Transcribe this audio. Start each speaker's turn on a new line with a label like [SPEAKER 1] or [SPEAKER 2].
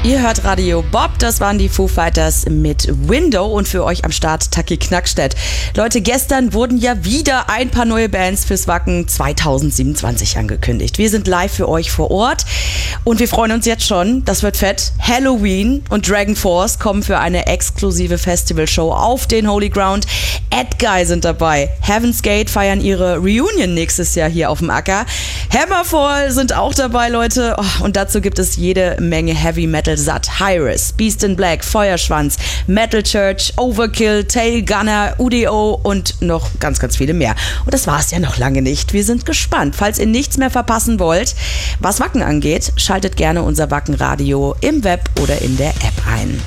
[SPEAKER 1] Ihr hört Radio Bob, das waren die Foo Fighters mit Window und für euch am Start Taki Knackstedt. Leute, gestern wurden ja wieder ein paar neue Bands fürs Wacken 2027 angekündigt. Wir sind live für euch vor Ort und wir freuen uns jetzt schon, das wird fett. Halloween und Dragon Force kommen für eine exklusive Festivalshow auf den Holy Ground. Edguy sind dabei. Heaven's Gate feiern ihre Reunion nächstes Jahr hier auf dem Acker. Hammerfall sind auch dabei, Leute. Oh, und dazu gibt es jede Menge Heavy Metal satt. Hi-Riss, Beast in Black, Feuerschwanz, Metal Church, Overkill, Tail Gunner, UDO und noch ganz, ganz viele mehr. Und das war es ja noch lange nicht. Wir sind gespannt. Falls ihr nichts mehr verpassen wollt, was Wacken angeht, schaltet gerne unser Wacken-Radio im Web oder in der App ein.